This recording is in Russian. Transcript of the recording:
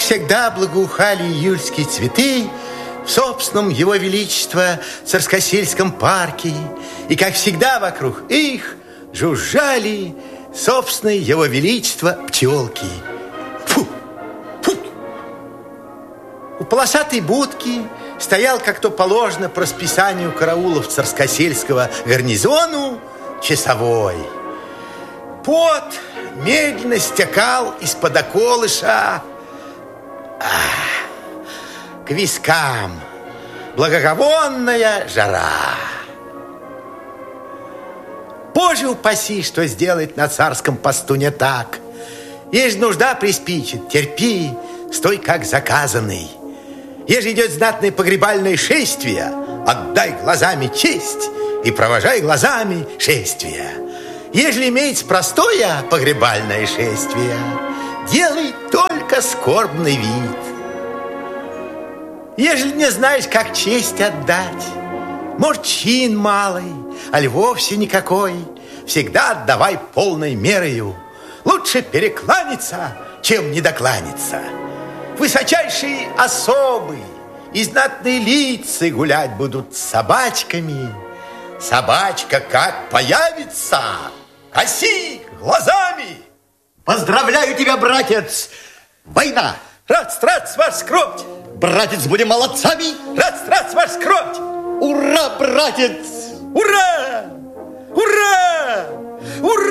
всегда благоухали июльские цветы в собственном Его Величества Царскосельском парке. И, как всегда, вокруг их жужжали собственные Его Величества пчелки. Фу! Фу! У полосатой будки стоял, как то положено по расписанию караулов Царскосельского гарнизону, часовой. Пот медленно стекал из-под околыша к вискам. Благоговонная жара. Боже упаси, что сделать на царском посту не так. Ежели нужда приспичит, терпи, стой как заказанный. Ежели идет знатное погребальное шествие, отдай глазами честь и провожай глазами шествие. Ежели имеется простое погребальное шествие, делай только скорбный вид. Ежели не знаешь, как честь отдать, может, чин малый, аль вовсе никакой, всегда отдавай полной мерою. Лучше перекланяться, чем недокланяться. Высочайшие особы и знатные лица гулять будут с собачками. Собачка как появится, коси глазами. Поздравляю тебя, братец! Война! Рад, ваш скромь! Братец, будем молодцами! Рад, ваш скромь! Ура, братец! Ура! Ура! Ура!